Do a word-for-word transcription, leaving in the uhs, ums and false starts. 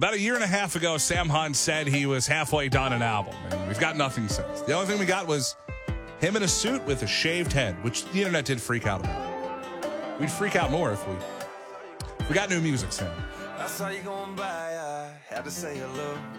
About a year and a half ago, Sam Hunt said he was halfway done an album, and we've got nothing since. The only thing we got was him in a suit with a shaved head, which the internet did freak out about. We'd freak out more if we if we got new music, Sam. I saw you going by, I had to say hello.